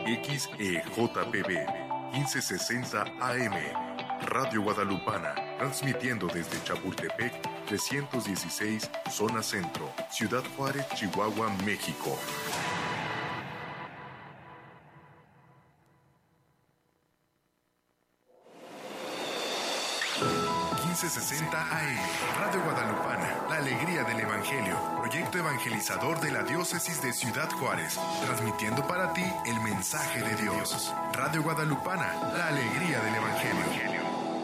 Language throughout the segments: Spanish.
XEJPB 1560 AM, Radio Guadalupana, transmitiendo desde Chapultepec 316, Zona Centro, Ciudad Juárez, Chihuahua, México. AM, Radio Guadalupana, la alegría del Evangelio, proyecto evangelizador de la Diócesis de Ciudad Juárez, transmitiendo para ti el mensaje de Dios. Radio Guadalupana, la alegría del Evangelio.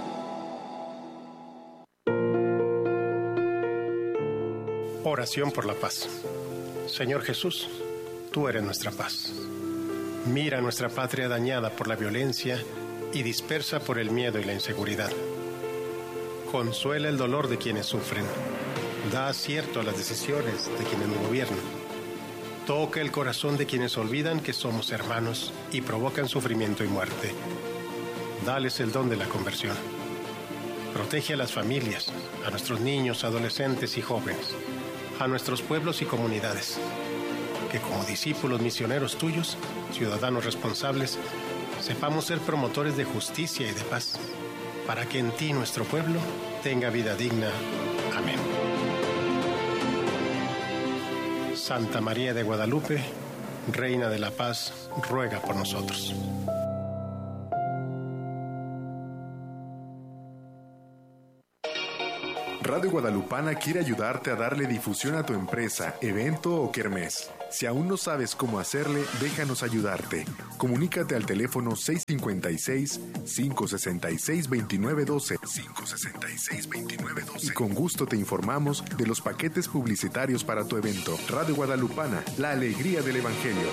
Oración por la paz. Señor Jesús, tú eres nuestra paz. Mira nuestra patria dañada por la violencia y dispersa por el miedo y la inseguridad. Consuela el dolor de quienes sufren. Da acierto a las decisiones de quienes nos gobiernan. Toca el corazón de quienes olvidan que somos hermanos y provocan sufrimiento y muerte. Dales el don de la conversión. Protege a las familias, a nuestros niños, adolescentes y jóvenes, a nuestros pueblos y comunidades. Que como discípulos misioneros tuyos, ciudadanos responsables, sepamos ser promotores de justicia y de paz, para que en ti nuestro pueblo tenga vida digna. Amén. Santa María de Guadalupe, Reina de la Paz, ruega por nosotros. Radio Guadalupana quiere ayudarte a darle difusión a tu empresa, evento o kermés. Si aún no sabes cómo hacerle, déjanos ayudarte. Comunícate al teléfono 656-566-2912 566-2912 y con gusto te informamos de los paquetes publicitarios para tu evento. Radio Guadalupana, la alegría del Evangelio.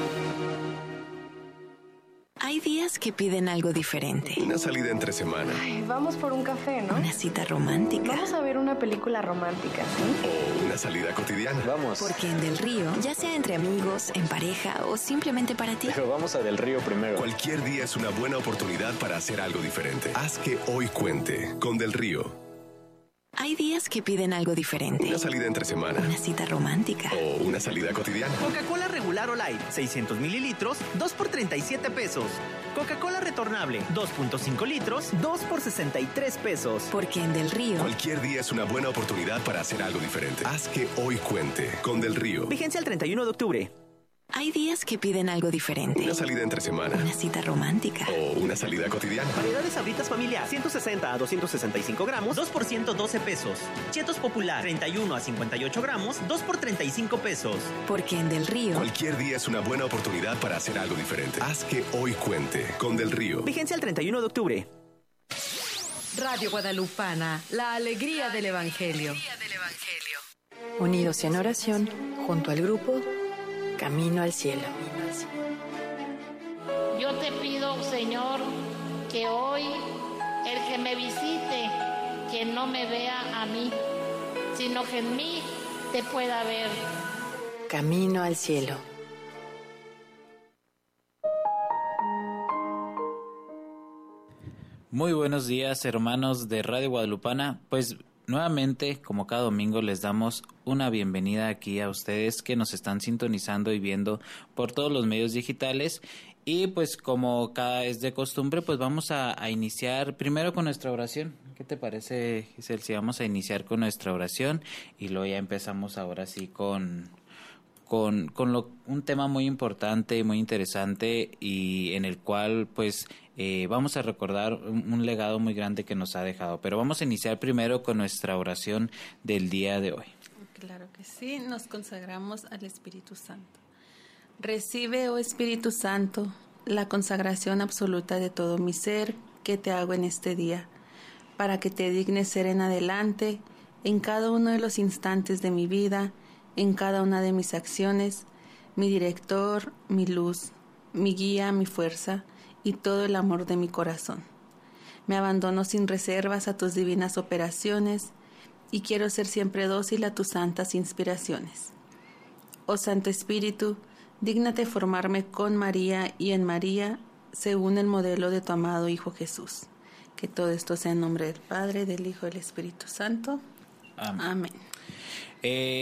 Hay días que piden algo diferente. Una salida entre semana. Ay, vamos por un café, ¿no? Una cita romántica. Vamos a ver una película romántica, ¿sí? O una salida cotidiana. Vamos. Porque en Del Río, ya sea entre amigos, en pareja o simplemente para ti. Pero vamos a Del Río primero. Cualquier día es una buena oportunidad para hacer algo diferente. Haz que hoy cuente con Del Río. Hay días que piden algo diferente. Una salida entre semana. Una cita romántica. O una salida cotidiana. Coca-Cola regular o light, 600 mililitros, 2 por 37 pesos. Coca-Cola retornable, 2.5 litros, 2 por 63 pesos. Porque en Del Río, cualquier día es una buena oportunidad para hacer algo diferente. Haz que hoy cuente con Del Río. Vigencia el 31 de octubre. hay días que piden algo diferente. Una salida entre semana. Una cita romántica. O una salida cotidiana. Variedades Sabritas familiar, 160 a 265 gramos, 2 por 112 pesos. Chetos Popular, 31 a 58 gramos, 2 por 35 pesos. Porque en Del Río, cualquier día es una buena oportunidad para hacer algo diferente. Haz que hoy cuente con Del Río. Vigencia el 31 de octubre. Radio Guadalupana, la alegría del Evangelio. Unidos en oración, junto al grupo Camino al Cielo. Yo te pido, Señor, que hoy el que me visite, que no me vea a mí, sino que en mí te pueda ver. Camino al Cielo. Muy buenos días, hermanos de Radio Guadalupana. Pues nuevamente, como cada domingo, les damos una bienvenida aquí a ustedes que nos están sintonizando y viendo por todos los medios digitales. Y pues como cada es de costumbre, pues vamos a iniciar primero con nuestra oración. ¿Qué te parece, Giselle? Si vamos a iniciar con nuestra oración y luego ya empezamos ahora sí con un tema muy importante y muy interesante, y en el cual pues vamos a recordar un legado muy grande que nos ha dejado. Pero vamos a iniciar primero con nuestra oración del día de hoy. Claro que sí, nos consagramos al Espíritu Santo. Recibe, oh Espíritu Santo, la consagración absoluta de todo mi ser que te hago en este día, para que te dignes ser en adelante, en cada uno de los instantes de mi vida, en cada una de mis acciones, mi director, mi luz, mi guía, mi fuerza y todo el amor de mi corazón. Me abandono sin reservas a tus divinas operaciones y quiero ser siempre dócil a tus santas inspiraciones. Oh Santo Espíritu, dígnate formarme con María y en María, según el modelo de tu amado Hijo Jesús. Que todo esto sea en nombre del Padre, del Hijo y del Espíritu Santo. Amén.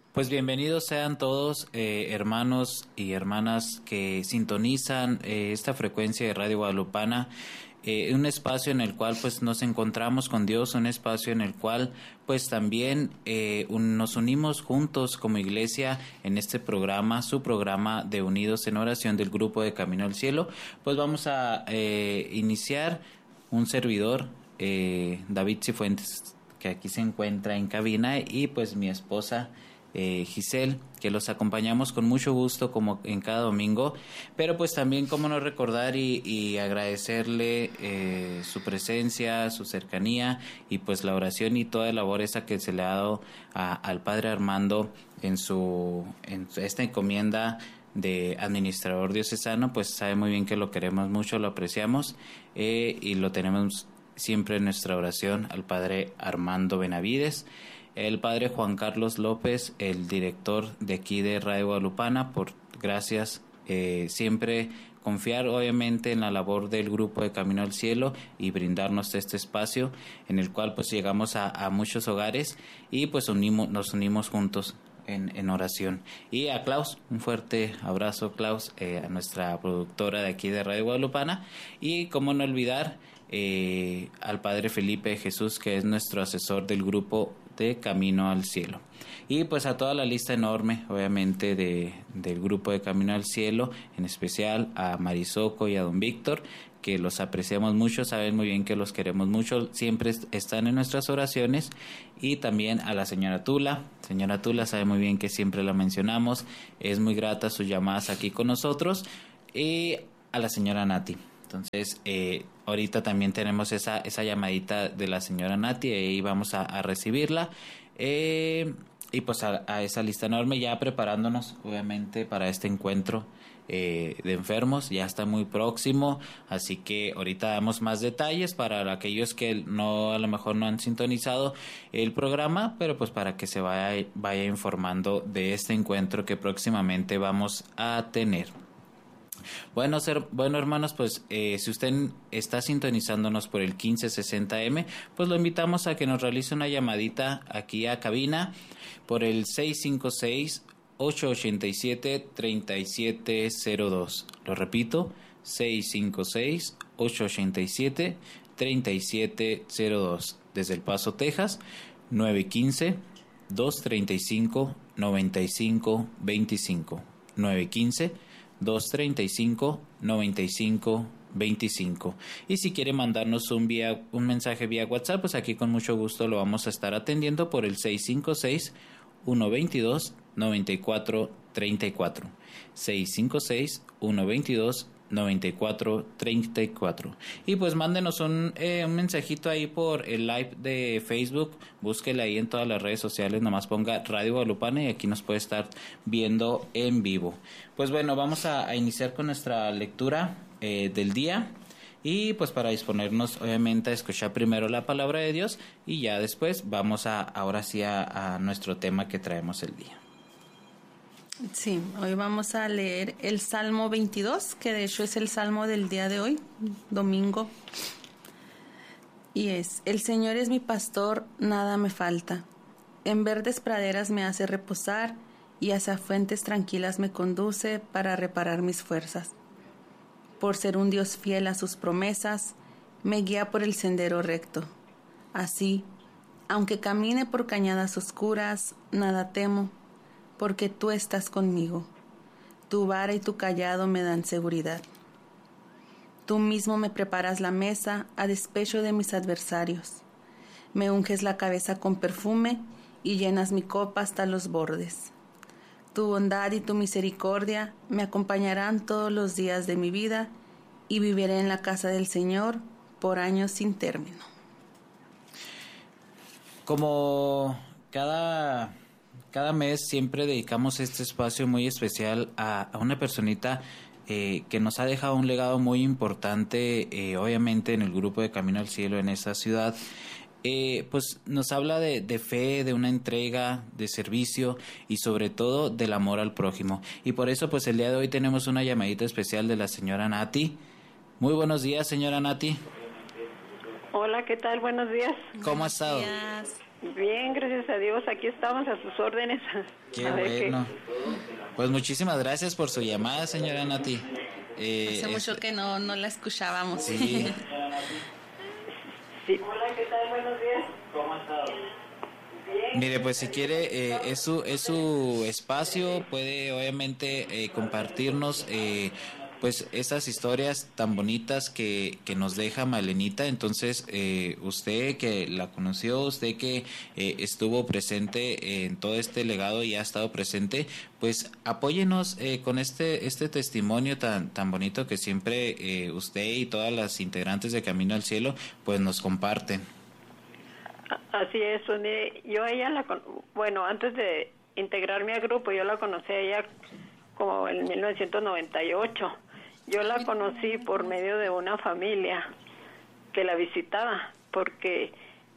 Pues bienvenidos sean todos hermanos y hermanas que sintonizan esta frecuencia de Radio Guadalupana, un espacio en el cual pues nos encontramos con Dios, un espacio en el cual pues también nos unimos juntos como iglesia en este programa, su programa de Unidos en Oración del Grupo de Camino al Cielo. Pues vamos a iniciar un servidor, David Cifuentes, que aquí se encuentra en cabina, y pues mi esposa Giselle, que los acompañamos con mucho gusto como en cada domingo, pero pues también cómo no recordar y agradecerle su presencia, su cercanía y pues la oración y toda la labor esa que se le ha dado al Padre Armando en esta encomienda de administrador diocesano. Pues sabe muy bien que lo queremos mucho, lo apreciamos y lo tenemos siempre en nuestra oración al Padre Armando Benavides. El Padre Juan Carlos López, el director de aquí de Radio Guadalupana, por gracias, siempre confiar obviamente en la labor del Grupo de Camino al Cielo y brindarnos este espacio en el cual pues llegamos a muchos hogares y pues nos unimos juntos en oración. Y a Klaus, un fuerte abrazo, Klaus, a nuestra productora de aquí de Radio Guadalupana, y cómo no olvidar al Padre Felipe Jesús, que es nuestro asesor del Grupo de Camino al Cielo, y pues a toda la lista enorme obviamente del Grupo de Camino al Cielo, en especial a Marisoco y a don Víctor, que los apreciamos mucho, saben muy bien que los queremos mucho, siempre están en nuestras oraciones, y también a la señora Tula. Señora Tula sabe muy bien que siempre la mencionamos, es muy grata sus llamadas aquí con nosotros, y a la señora Nati. Entonces, ahorita también tenemos esa llamadita de la señora Nati, y vamos a recibirla. Y pues a esa lista enorme, ya preparándonos obviamente para este encuentro de enfermos, ya está muy próximo, así que ahorita damos más detalles para aquellos que a lo mejor no han sintonizado el programa, pero pues para que se vaya informando de este encuentro que próximamente vamos a tener. Bueno, hermanos, pues si usted está sintonizándonos por el 1560M, pues lo invitamos a que nos realice una llamadita aquí a cabina por el 656-887-3702. Lo repito, 656-887-3702. Desde El Paso, Texas, 915-235-9525. 915-235-9525. Y si quiere mandarnos un mensaje vía WhatsApp, pues aquí con mucho gusto lo vamos a estar atendiendo por el 656-122-9434. 656-122-9434. Y pues mándenos un mensajito ahí por el live de Facebook, búsquela ahí en todas las redes sociales, nomás ponga Radio Guadalupana y aquí nos puede estar viendo en vivo. Pues bueno, vamos a iniciar con nuestra lectura del día, y pues para disponernos obviamente a escuchar primero la palabra de Dios, y ya después vamos ahora sí a nuestro tema que traemos el día. Sí, hoy vamos a leer el Salmo 22, que de hecho es el Salmo del día de hoy, domingo. Y es: el Señor es mi pastor, nada me falta. En verdes praderas me hace reposar, y hacia fuentes tranquilas me conduce para reparar mis fuerzas. Por ser un Dios fiel a sus promesas, me guía por el sendero recto. Así, aunque camine por cañadas oscuras, nada temo, porque tú estás conmigo. Tu vara y tu cayado me dan seguridad. Tú mismo me preparas la mesa a despecho de mis adversarios. Me unges la cabeza con perfume y llenas mi copa hasta los bordes. Tu bondad y tu misericordia me acompañarán todos los días de mi vida, y viviré en la casa del Señor por años sin término. Como cada mes siempre dedicamos este espacio muy especial a una personita que nos ha dejado un legado muy importante, obviamente en el Grupo de Camino al Cielo en esta ciudad. Pues nos habla de fe, de una entrega, de servicio y sobre todo del amor al prójimo. Y por eso pues el día de hoy tenemos una llamadita especial de la señora Nati. Muy buenos días, señora Nati. Hola, ¿qué tal? Buenos días. ¿Cómo ha estado? Bien, gracias a Dios, aquí estamos a sus órdenes. Qué bueno. Pues muchísimas gracias por su llamada, señora Nati. Hace mucho que no la escuchábamos. Sí. Sí. Hola, ¿qué tal? Buenos días. ¿Cómo ha estado? Mire, pues si quiere, es su espacio, puede obviamente compartirnos pues esas historias tan bonitas que nos deja Malenita. Entonces, usted que la conoció, usted que estuvo presente en todo este legado y ha estado presente, pues apóyenos con este testimonio tan bonito que siempre usted y todas las integrantes de Camino al Cielo pues nos comparten. Así es, yo a ella antes de integrarme al grupo, yo la conocí a ella como en 1998. Yo la conocí por medio de una familia que la visitaba, porque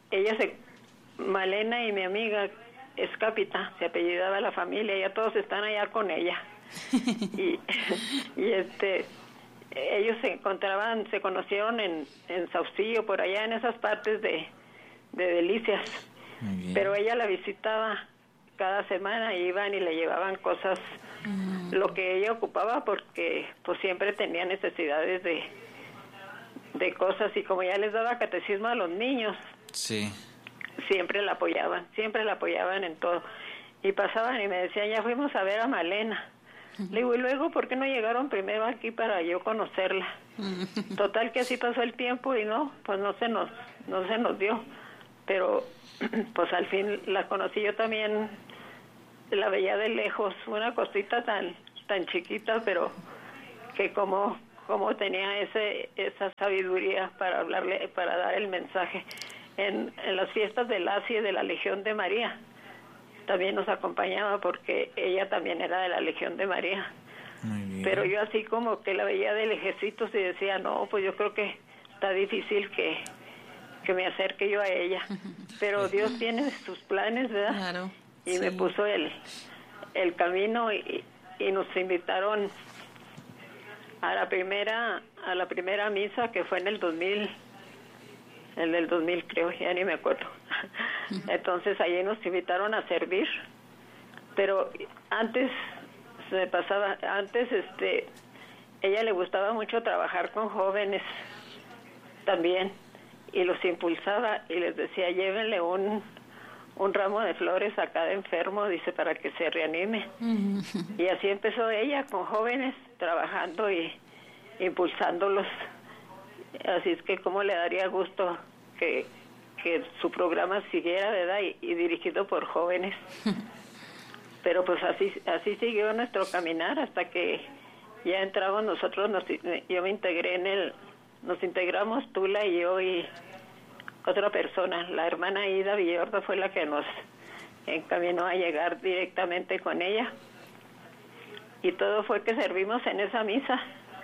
Malena y mi amiga Escapita, se apellidaba la familia, ya todos están allá con ella. y ellos se conocieron en Saucillo, por allá en esas partes de Delicias, pero ella la visitaba cada semana, iban y le llevaban cosas, lo que ella ocupaba, porque pues siempre tenía necesidades de cosas, y como ya les daba catecismo a los niños, sí, siempre la apoyaban en todo, y pasaban y me decían, ya fuimos a ver a Malena. Le digo, y luego, ¿por qué no llegaron primero aquí para yo conocerla? Total que así pasó el tiempo y no se nos dio. Pero pues al fin la conocí. Yo también la veía de lejos, una cosita tan chiquita, pero que como tenía esa sabiduría para hablarle, para dar el mensaje. En las fiestas del ASI de la Legión de María también nos acompañaba, porque ella también era de la Legión de María. Muy bien. Pero yo así como que la veía de lejecitos y decía, no, pues yo creo que está difícil que me acerque yo a ella, pero Dios tiene sus planes, ¿verdad? Claro. Y me puso el camino, y nos invitaron a la primera misa, que fue en el 2000, el del 2000 creo, ya ni me acuerdo. Entonces allí nos invitaron a servir, pero antes ella le gustaba mucho trabajar con jóvenes también, y los impulsaba y les decía, llévenle un ramo de flores a cada enfermo, dice, para que se reanime. Y así empezó ella, con jóvenes, trabajando y impulsándolos. Así es que cómo le daría gusto que su programa siguiera, ¿verdad? Y dirigido por jóvenes. Pero pues así siguió nuestro caminar hasta que ya entramos nosotros, yo me integré nos integramos Tula y yo y otra persona. La hermana Ida Villordo fue la que nos encaminó a llegar directamente con ella. Y todo fue que servimos en esa misa.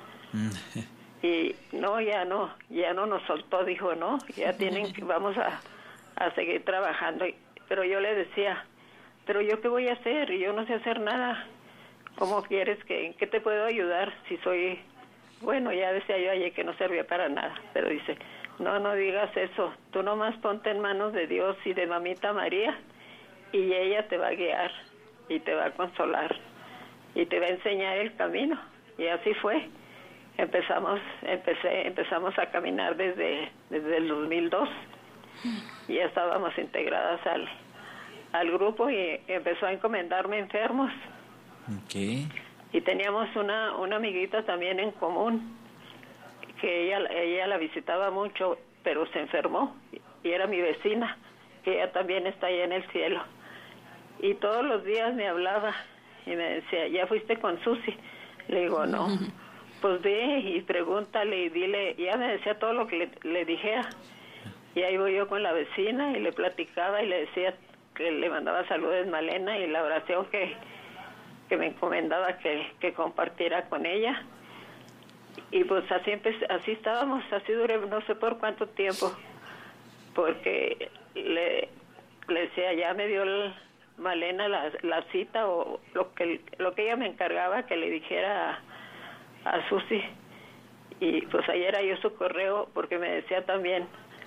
Y ya no nos soltó, dijo, no, ya vamos a seguir trabajando. Pero yo le decía, pero yo qué voy a hacer, yo no sé hacer nada. ¿Cómo quieres qué te puedo ayudar si soy... Bueno, ya decía yo ayer que no servía para nada, pero dice, no digas eso, tú nomás ponte en manos de Dios y de Mamita María, y ella te va a guiar y te va a consolar y te va a enseñar el camino. Y así fue. Empezamos a caminar desde el 2002, y ya estábamos integradas al grupo, y empezó a encomendarme enfermos. Okay. Y teníamos una amiguita también en común, que ella la visitaba mucho, pero se enfermó, y era mi vecina, que ella también está allá en el cielo. Y todos los días me hablaba y me decía, ¿ya fuiste con Susi? Le digo, no. Pues ve y pregúntale y dile. Y ella me decía todo lo que le dijera. Y ahí voy yo con la vecina y le platicaba y le decía que le mandaba saludos a Malena, y la oración que me encomendaba que compartiera con ella. Y pues así estábamos, así duré no sé por cuánto tiempo, porque le decía, ya me dio Malena la cita, o lo que ella me encargaba que le dijera a Susi. Y pues ayer yo su correo, porque me decía también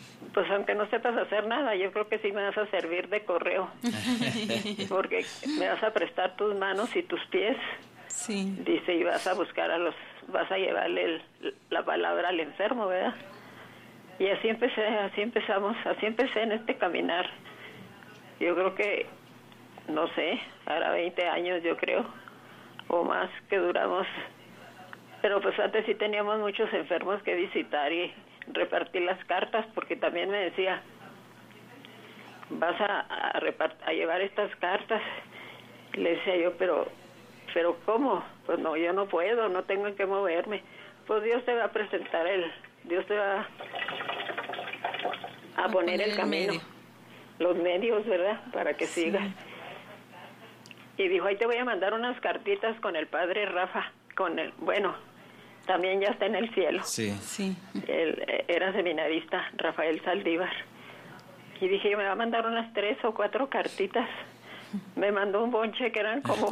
Pues aunque no sepas hacer nada, yo creo que sí me vas a servir de correo. Porque me vas a prestar tus manos y tus pies. Sí. Dice, y vas a buscar vas a llevarle la palabra al enfermo, ¿verdad? Y así empecé en este caminar. Yo creo que, no sé, ahora 20 años yo creo, o más que duramos. Pero pues antes sí teníamos muchos enfermos que visitar y repartir las cartas, porque también me decía, vas a llevar estas cartas. Y le decía yo, pero ¿cómo? Pues no, yo no puedo, no tengo en qué moverme. Pues Dios te va a presentar Dios te va a poner el camino, los medios, ¿verdad? Para que sigas. Y dijo, ahí te voy a mandar unas cartitas con el padre Rafa, también ya está en el cielo. Sí. Él era seminarista, Rafael Saldívar. Y dije, me va a mandar unas 3 o 4 cartitas. Me mandó un bonche que eran como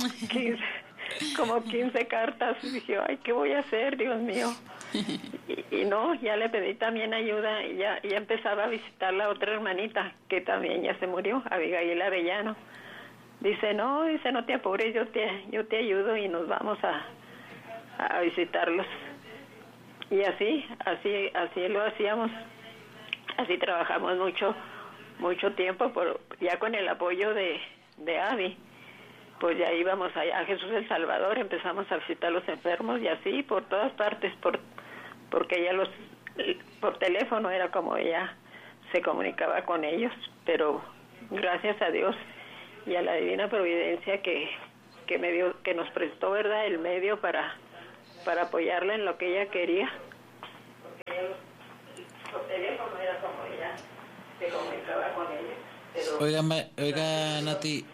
15 cartas. Y dije, ay, ¿qué voy a hacer, Dios mío? Y no, ya le pedí también ayuda. Y ya empezaba a visitar la otra hermanita, que también ya se murió, Abigail Arellano. Dice, no te apures, yo te ayudo y nos vamos a visitarlos. Y así lo hacíamos. Así trabajamos mucho tiempo, ya con el apoyo de Abby. Pues ya íbamos allá a Jesús el Salvador, empezamos a visitar a los enfermos y así por todas partes, porque ella por teléfono era como ella se comunicaba con ellos. Pero gracias a Dios y a la divina providencia que me dio, que nos prestó, ¿verdad?, el medio para apoyarla en lo que ella quería. Porque ella por teléfono era como ella se comunicaba con ellos. Oiga, Nati,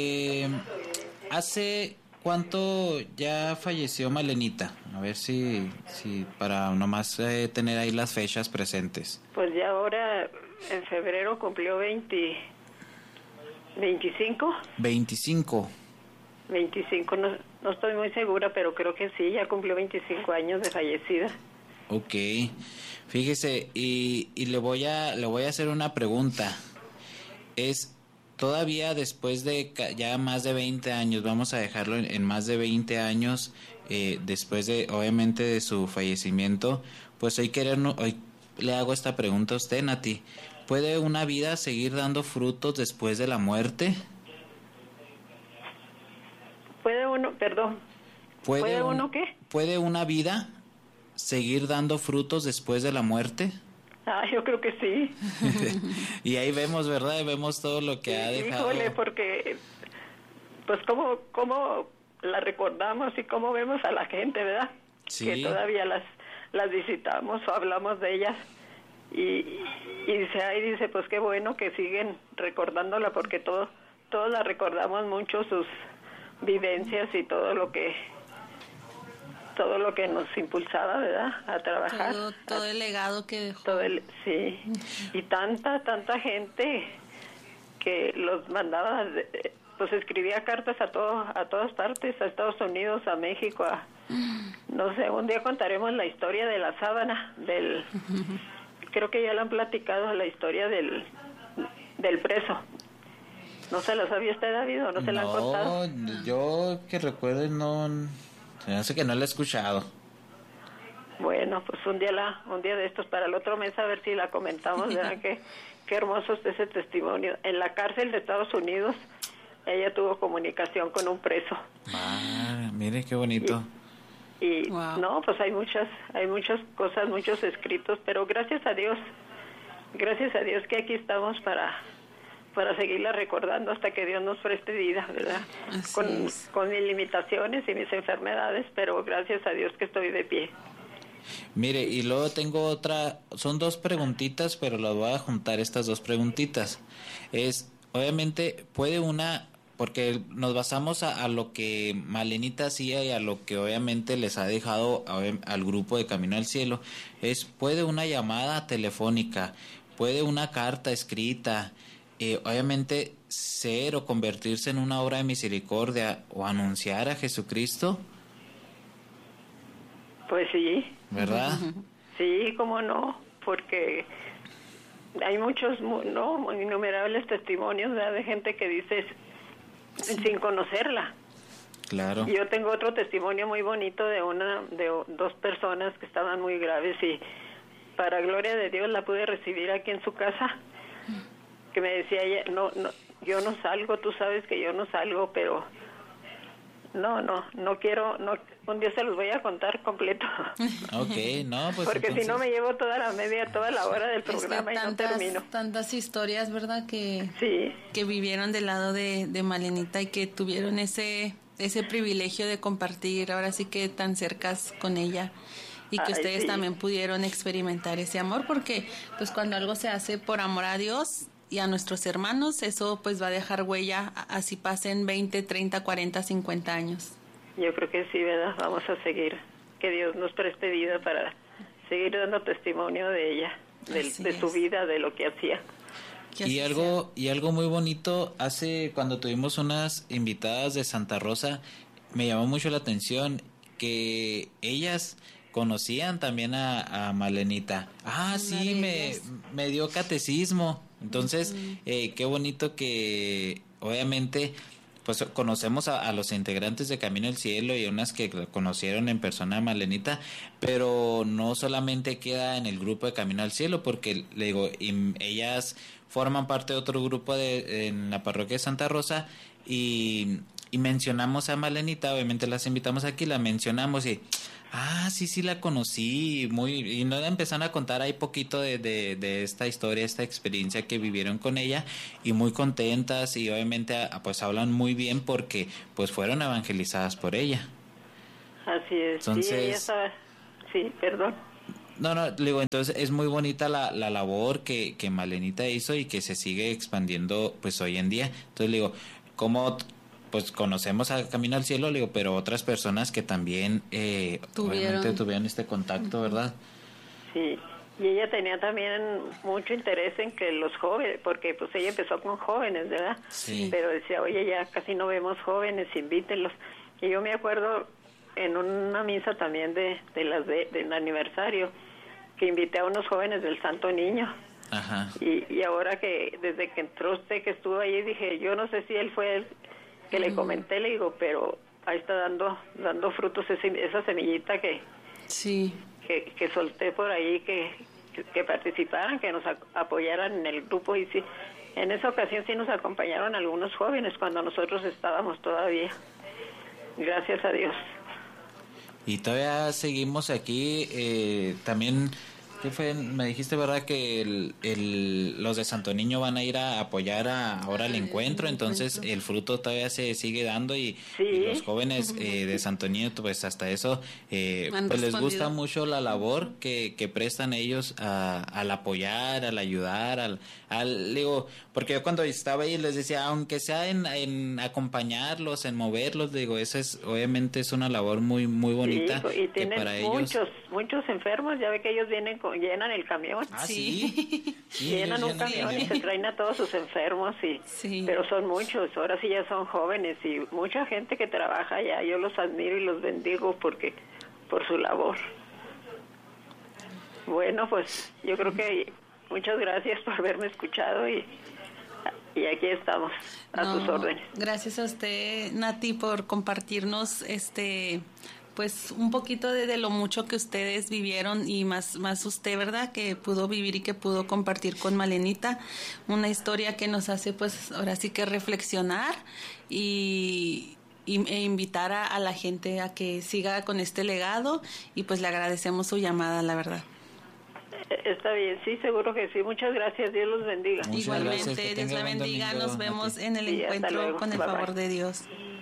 ¿hace cuánto ya falleció Malenita? A ver si para nomás tener ahí las fechas presentes. Pues ya ahora en febrero cumplió 25. 25, no estoy muy segura, pero creo que sí, ya cumplió 25 años de fallecida. Ok, fíjese, y le voy a hacer una pregunta. Es todavía después de ya más de 20 años, vamos a dejarlo en más de 20 años, después de, obviamente, de su fallecimiento, pues hoy le hago esta pregunta a usted, Nati. ¿Puede una vida seguir dando frutos después de la muerte? ¿Puede uno qué? ¿Puede una vida seguir dando frutos después de la muerte? Yo creo que sí. Y ahí vemos, ¿verdad? Vemos todo lo que ha dejado. Híjole, porque pues cómo la recordamos y cómo vemos a la gente, ¿verdad? Sí. Que todavía las visitamos o hablamos de ellas. Y dice, pues qué bueno que siguen recordándola, porque todos la recordamos mucho, sus vivencias y todo lo que nos impulsaba, ¿verdad?, a trabajar. Todo el legado que dejó. Sí. Y tanta gente que los mandaba, pues escribía cartas a todas partes, a Estados Unidos, a México, no sé, un día contaremos la historia de la sábana, creo que ya le han platicado la historia del preso. ¿No se la sabía usted, David, o no se la han contado? No, yo que recuerde no sé, que no la he escuchado. Bueno, pues un día de estos, para el otro mes, a ver si la comentamos. Verán qué hermoso es ese testimonio. En la cárcel de Estados Unidos, ella tuvo comunicación con un preso. Mire qué bonito. Y wow. No, pues hay muchas cosas, muchos escritos, pero gracias a Dios que aquí estamos para seguirla recordando hasta que Dios nos preste vida, ¿verdad? Con mis limitaciones y mis enfermedades, pero gracias a Dios que estoy de pie. Mire, y luego tengo otra, son 2 preguntitas, pero las voy a juntar, estas 2 preguntitas. Obviamente, puede una, porque nos basamos a lo que Malenita hacía y a lo que obviamente les ha dejado al grupo de Camino al Cielo, puede una llamada telefónica, puede una carta escrita, obviamente ser o convertirse en una obra de misericordia o anunciar a Jesucristo. Pues sí. ¿Verdad? Sí, cómo no, porque hay muchos, innumerables testimonios, ¿verdad?, de gente que dice sin conocerla. Claro. Yo tengo otro testimonio muy bonito de dos personas que estaban muy graves y para gloria de Dios la pude recibir aquí en su casa, que me decía ella, no, yo no salgo, tú sabes que yo no salgo, pero no quiero, un día se los voy a contar completo. Okay, no, pues porque entonces... si no me llevo toda la hora del programa, es que y no termino. Tantas historias, ¿verdad? Que vivieron del lado de Malenita y que tuvieron ese privilegio de compartir ahora sí que tan cercas con ella. Y que ustedes también pudieron experimentar ese amor, porque pues cuando algo se hace por amor a Dios y a nuestros hermanos, eso pues va a dejar huella, así pasen 20, 30, 40, 50 años. Yo creo que sí, ¿verdad? Vamos a seguir, que Dios nos preste vida para seguir dando testimonio de ella, de su vida, de lo que hacía. Y algo muy bonito, cuando tuvimos unas invitadas de Santa Rosa, me llamó mucho la atención que ellas conocían también a Malenita. Sí, me dio catecismo. Entonces, qué bonito que obviamente pues conocemos a los integrantes de Camino al Cielo y unas que conocieron en persona a Malenita, pero no solamente queda en el grupo de Camino al Cielo, porque le digo, ellas forman parte de otro grupo en la parroquia de Santa Rosa y mencionamos a Malenita, obviamente las invitamos aquí, la mencionamos y sí la conocí, y nos empezaron a contar ahí poquito de esta historia, esta experiencia que vivieron con ella, y muy contentas, y obviamente pues hablan muy bien porque pues fueron evangelizadas por ella. Así es. Entonces, sí, ella estaba... Sí, perdón. No, digo, entonces es muy bonita la labor que Malenita hizo y que se sigue expandiendo pues hoy en día. Entonces le digo, ¿cómo pues conocemos a Camino al Cielo? Le digo, pero otras personas que también tuvieron este contacto, ¿verdad? Sí, y ella tenía también mucho interés en que los jóvenes, porque pues ella empezó con jóvenes, ¿verdad? Sí. Pero decía, oye, ya casi no vemos jóvenes, invítenlos. Y yo me acuerdo en una misa también del aniversario, que invité a unos jóvenes del Santo Niño. Ajá. Y ahora que desde que entró usted, que estuvo ahí, dije, yo no sé si él fue el que le comenté, le digo, pero ahí está dando frutos esa semillita que solté por ahí, que participaran, que nos apoyaran en el grupo. Y sí, en esa ocasión sí nos acompañaron algunos jóvenes cuando nosotros estábamos todavía, gracias a Dios. Y todavía seguimos aquí, también, ¿qué fue? Me dijiste, ¿verdad?, que los de Santo Niño van a ir a apoyar ahora el encuentro, entonces el fruto todavía se sigue dando y los jóvenes de Santo Niño, pues hasta eso, pues les gusta mucho la labor que prestan ellos al apoyar, al ayudar, digo, porque yo cuando estaba ahí les decía, aunque sea en acompañarlos, en moverlos, digo, eso obviamente es una labor muy, muy bonita. Sí, y tienen para muchos enfermos, ya ve que ellos llenan el camión. Sí, llenan un camión y se traen a todos sus enfermos, pero son muchos, ahora sí ya son jóvenes y mucha gente que trabaja allá, yo los admiro y los bendigo por su labor. Bueno, pues yo creo que muchas gracias por haberme escuchado y aquí estamos a tus órdenes. Gracias a usted, Nati, por compartirnos pues un poquito de lo mucho que ustedes vivieron y más usted, ¿verdad?, que pudo vivir y que pudo compartir con Malenita, una historia que nos hace pues ahora sí que reflexionar e invitar a la gente a que siga con este legado, y pues le agradecemos su llamada, la verdad. Está bien, sí, seguro que sí. Muchas gracias, Dios los bendiga. Igualmente, Dios la bendiga, nos vemos en el encuentro con el favor de Dios.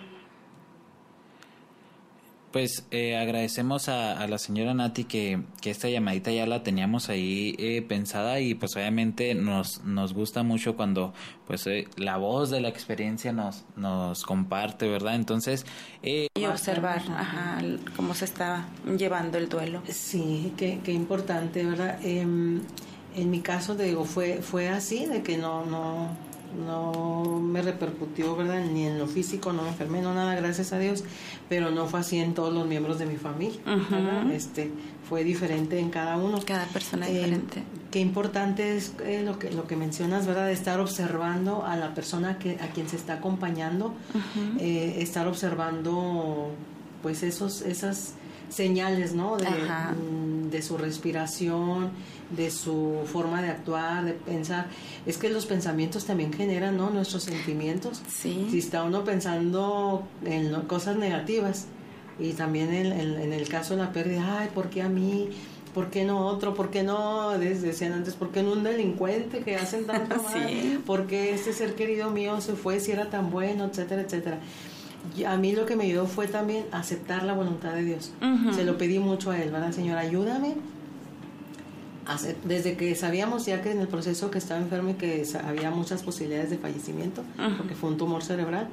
Pues agradecemos a la señora Nati que esta llamadita ya la teníamos ahí pensada, y pues obviamente nos gusta mucho cuando pues la voz de la experiencia nos comparte, ¿verdad? Entonces y observar cómo se estaba llevando el duelo. Sí, qué importante, ¿verdad? En mi caso, digo, fue así, de que no no me repercutió, ¿verdad? Ni en lo físico, no me enfermé, no nada, gracias a Dios, pero no fue así en todos los miembros de mi familia, ¿verdad? Fue diferente en cada uno. Cada persona diferente. Qué importante es lo que mencionas, ¿verdad? De estar observando a la persona a quien se está acompañando, estar observando pues esas señales, ¿no? De su respiración, de su forma de actuar, de pensar. Es que los pensamientos también generan, ¿no?, nuestros sentimientos. Sí. Si está uno pensando en cosas negativas, y también en el caso de la pérdida, ay, ¿por qué a mí? ¿Por qué no otro? ¿Por qué no, decían antes, por qué no un delincuente que hacen tanto mal? Sí. ¿Por qué este ser querido mío se fue si era tan bueno? Etcétera, etcétera. Y a mí lo que me ayudó fue también aceptar la voluntad de Dios. Se lo pedí mucho a Él, ¿verdad? Señor, ayúdame. Desde que sabíamos ya que en el proceso que estaba enfermo y que había muchas posibilidades de fallecimiento, porque fue un tumor cerebral,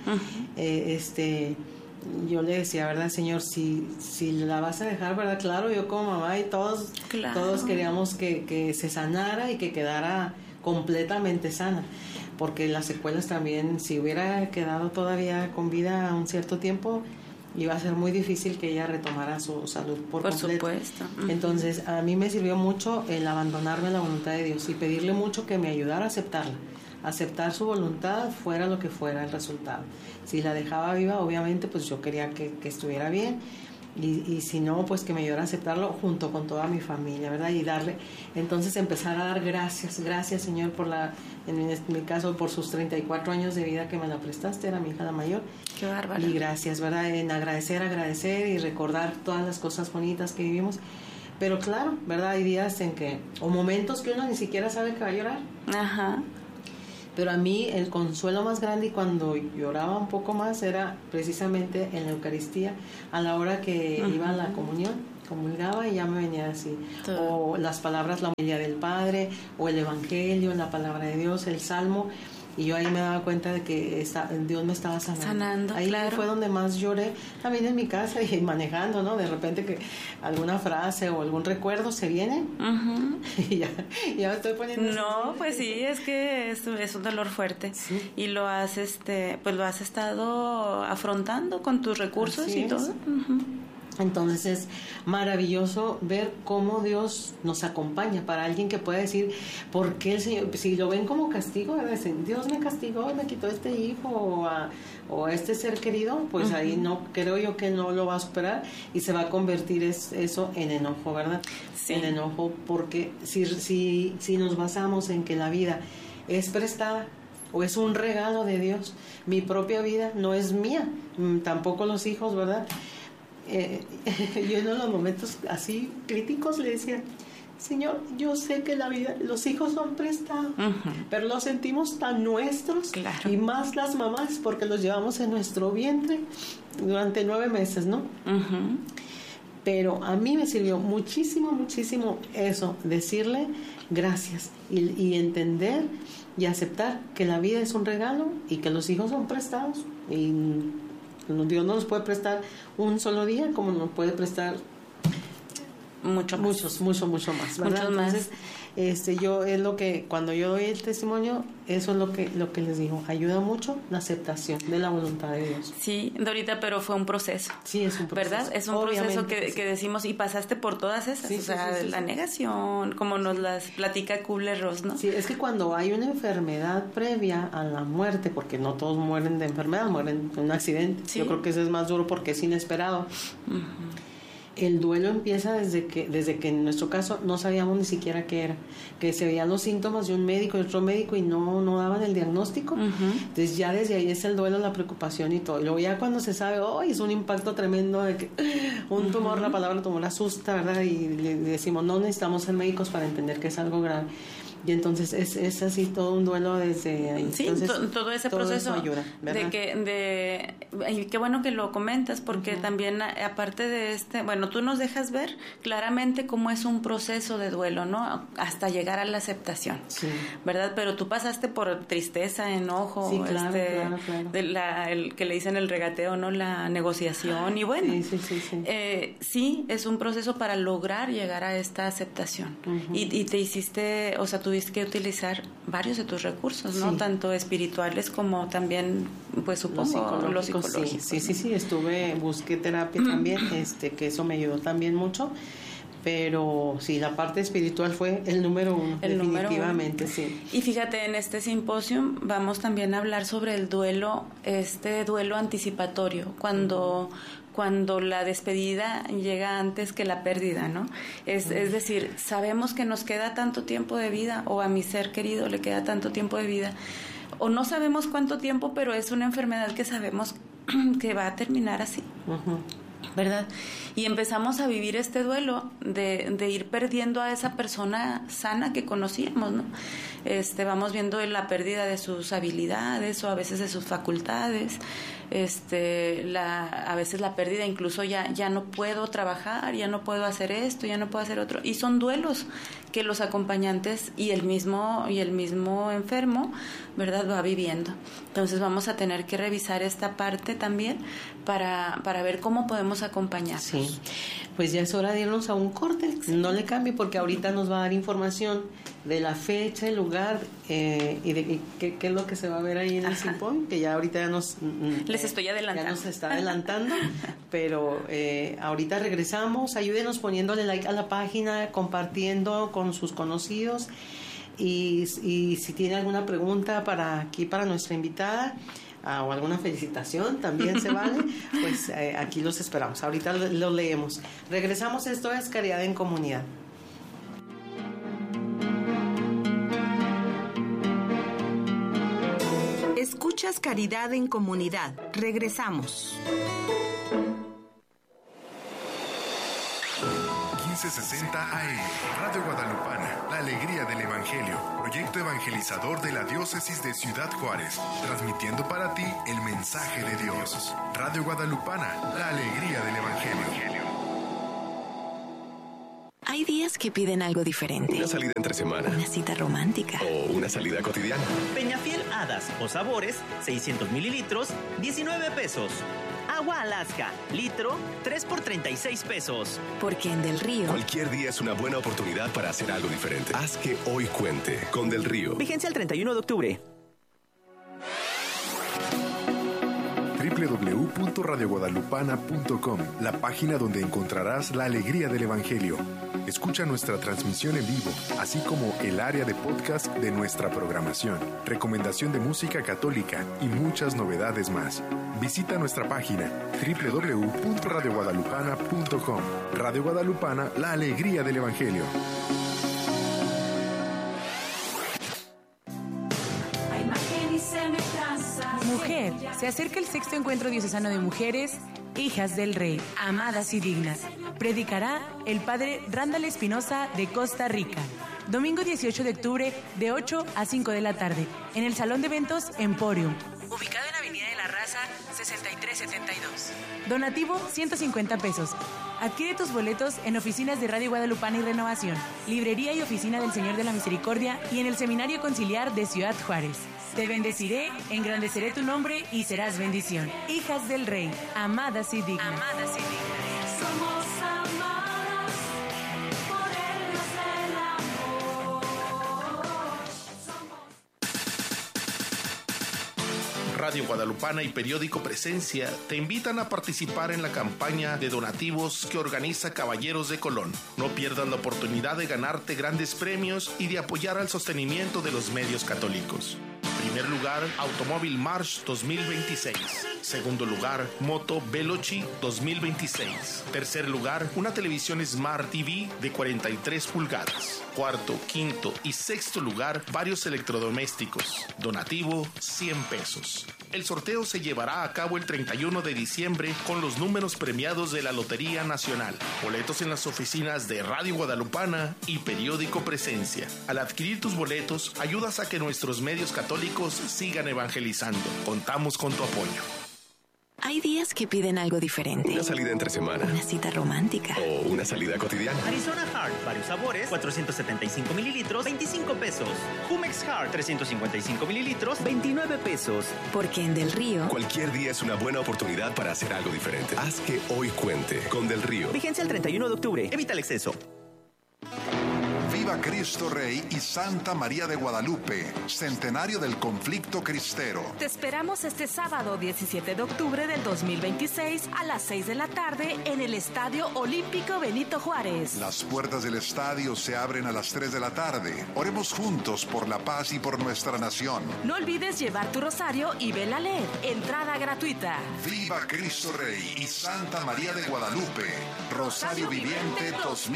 yo le decía, ¿verdad, Señor? Si la vas a dejar, ¿verdad? Claro, yo como mamá y todos queríamos que se sanara y que quedara completamente sana, porque las secuelas también, si hubiera quedado todavía con vida un cierto tiempo, iba a ser muy difícil que ella retomara su salud por completo. Supuesto. Entonces, a mí me sirvió mucho el abandonarme a la voluntad de Dios y pedirle mucho que me ayudara a aceptarla. Aceptar su voluntad fuera lo que fuera el resultado. Si la dejaba viva, obviamente, pues yo quería que estuviera bien, y si no, pues que me ayudara a aceptarlo junto con toda mi familia, ¿verdad? Y darle, entonces empezar a dar gracias, Señor, en mi caso, por sus 34 años de vida que me la prestaste, era mi hija la mayor. Qué bárbaro. Y gracias, ¿verdad? En agradecer y recordar todas las cosas bonitas que vivimos. Pero claro, ¿verdad? Hay días o momentos que uno ni siquiera sabe que va a llorar. Ajá. Pero a mí el consuelo más grande, y cuando lloraba un poco más, era precisamente en la Eucaristía, a la hora que iba a la comunión, comulgaba y ya me venía así. O las palabras, la homilía del Padre, o el Evangelio, la palabra de Dios, el Salmo, y yo ahí me daba cuenta de que Dios me estaba sanando. Ahí fue donde más lloré, también en mi casa y manejando, ¿no? De repente que alguna frase o algún recuerdo se viene y ya me estoy poniendo... No, pues sí, es que es un dolor fuerte. Sí. Y lo has estado afrontando con tus recursos y todo. Entonces es maravilloso ver cómo Dios nos acompaña. Para alguien que pueda decir, ¿por qué el Señor? Si lo ven como castigo, dicen, Dios me castigó y me quitó este hijo o a este ser querido, pues ahí no, creo yo que no lo va a superar y se va a convertir eso en enojo, ¿verdad? Sí. En enojo, porque si nos basamos en que la vida es prestada o es un regalo de Dios, mi propia vida no es mía, tampoco los hijos, ¿verdad? Yo en los momentos así críticos le decía, Señor, yo sé que la vida, los hijos son prestados, pero los sentimos tan nuestros, claro. Y más las mamás, porque los llevamos en nuestro vientre durante 9 meses, ¿no? Pero a mí me sirvió muchísimo eso, decirle gracias y entender y aceptar que la vida es un regalo y que los hijos son prestados, y Dios no nos puede prestar un solo día como nos puede prestar mucho más, ¿verdad? Entonces, yo es lo que cuando yo doy el testimonio, eso es lo que les digo, ayuda mucho la aceptación de la voluntad de Dios. Sí, Dorita, pero fue un proceso. Sí, es un proceso. ¿Verdad? Es un proceso que decimos, y pasaste por todas esas, la negación, como nos las platica Kubler-Ross, ¿no? Sí, es que cuando hay una enfermedad previa a la muerte, porque no todos mueren de enfermedad, mueren de un accidente. Sí. Yo creo que eso es más duro porque es inesperado. El duelo empieza desde que en nuestro caso no sabíamos ni siquiera qué era, que se veían los síntomas de un médico y otro médico y no daban el diagnóstico. Entonces ya desde ahí es el duelo, la preocupación y todo. Y luego ya cuando se sabe, es un impacto tremendo de que un tumor, la palabra tumor asusta, ¿verdad? Y le decimos, no necesitamos ser médicos para entender que es algo grave. Y entonces es así todo un duelo desde ahí. Sí, entonces, todo ese proceso ayuda, ¿verdad? Y qué bueno que lo comentas, porque también aparte de tú nos dejas ver claramente cómo es un proceso de duelo, ¿no? Hasta llegar a la aceptación, ¿verdad? Pero tú pasaste por tristeza, enojo, claro. El que le dicen el regateo, ¿no? La negociación, y bueno, sí, es un proceso para lograr llegar a esta aceptación. Y te hiciste, tuviste tuviste que utilizar varios de tus recursos, ¿no? Sí. Tanto espirituales como también, pues supongo, los psicológicos. Sí, busqué terapia también, que eso me ayudó también mucho. Pero sí, la parte espiritual fue el número uno, definitivamente, sí. Y fíjate, en este simposio vamos también a hablar sobre el duelo, duelo anticipatorio, cuando la despedida llega antes que la pérdida, ¿no? Es decir, sabemos que nos queda tanto tiempo de vida, o a mi ser querido le queda tanto tiempo de vida, o no sabemos cuánto tiempo, pero es una enfermedad que sabemos que va a terminar así. ¿Verdad? Y empezamos a vivir este duelo de ir perdiendo a esa persona sana que conocíamos, ¿no? Vamos viendo la pérdida de sus habilidades o a veces de sus facultades, a veces la pérdida incluso ya no puedo trabajar, ya no puedo hacer esto, ya no puedo hacer otro, y son duelos que los acompañantes y el mismo enfermo, ¿verdad?, va viviendo. Entonces vamos a tener que revisar esta parte también para ver cómo podemos acompañarlos. Sí, pues ya es hora de irnos a un corte. No le cambie, porque ahorita nos va a dar información de la fecha, el lugar y de qué es lo que se va a ver ahí en el simposio, que ya ahorita les estoy adelantando. Ya nos está adelantando, pero ahorita regresamos. Ayúdenos poniéndole like a la página, compartiendo con sus conocidos, y si tiene alguna pregunta para nuestra invitada, o alguna felicitación también se vale, pues aquí los esperamos. Ahorita lo leemos. Regresamos. Esto es Caridad en Comunidad. Escuchas Caridad en Comunidad. Regresamos. 1560 AM, Radio Guadalupana, la alegría del Evangelio, proyecto evangelizador de la Diócesis de Ciudad Juárez, transmitiendo para ti el mensaje de Dios. Radio Guadalupana, la alegría del Evangelio. Hay días que piden algo diferente. Una salida entre semana. Una cita romántica. O una salida cotidiana. Peñafiel Hadas o Sabores, 600 mililitros, 19 pesos. Agua Alaska, litro, 3 por 36 pesos. Porque en Del Río... Cualquier día es una buena oportunidad para hacer algo diferente. Haz que hoy cuente con Del Río. Vigencia el 31 de octubre. www.radioguadalupana.com, la página donde encontrarás la alegría del Evangelio. Escucha nuestra transmisión en vivo, así como el área de podcast de nuestra programación, recomendación de música católica y muchas novedades más. Visita nuestra página www.radioguadalupana.com. Radio Guadalupana, la alegría del Evangelio. Mujer, se acerca el sexto encuentro diocesano de mujeres, hijas del Rey, amadas y dignas. Predicará el padre Randall Espinosa de Costa Rica. Domingo 18 de octubre, de 8 a 5 de la tarde, en el Salón de Eventos Emporium, ubicado en Avenida de la Raza, 6372. Donativo, 150 pesos. Adquiere tus boletos en oficinas de Radio Guadalupana y Renovación, librería y oficina del Señor de la Misericordia y en el Seminario Conciliar de Ciudad Juárez. Te bendeciré, engrandeceré tu nombre y serás bendición. Hijas del Rey, amadas y dignas. Amadas y dignas. Somos amadas por el Dios del amor. Radio Guadalupana y Periódico Presencia te invitan a participar en la campaña de donativos que organiza Caballeros de Colón. No pierdas la oportunidad de ganarte grandes premios y de apoyar al sostenimiento de los medios católicos. Primer lugar, Automóvil March 2026. Segundo lugar, Moto Veloci 2026. Tercer lugar, una televisión Smart TV de 43 pulgadas. Cuarto, quinto y sexto lugar, varios electrodomésticos. Donativo, 100 pesos. El sorteo se llevará a cabo el 31 de diciembre con los números premiados de la Lotería Nacional. Boletos en las oficinas de Radio Guadalupana y Periódico Presencia. Al adquirir tus boletos, ayudas a que nuestros medios católicos sigan evangelizando. Contamos con tu apoyo. Hay días que piden algo diferente. Una salida entre semana. Una cita romántica. O una salida cotidiana. Arizona Hard, varios sabores, 475 mililitros, 25 pesos. Jumex Hard, 355 mililitros, 29 pesos. Porque en Del Río... Cualquier día es una buena oportunidad para hacer algo diferente. Haz que hoy cuente con Del Río. Vigencia el 31 de octubre. Evita el exceso. Viva Viva Cristo Rey y Santa María de Guadalupe, centenario del conflicto cristero. Te esperamos este sábado 17 de octubre del 2026 a las 6 de la tarde en el Estadio Olímpico Benito Juárez. Las puertas del estadio se abren a las 3 de la tarde. Oremos juntos por la paz y por nuestra nación. No olvides llevar tu rosario y vela LED. Entrada gratuita. Viva Cristo Rey y Santa María de Guadalupe. Rosario Viviente 2000.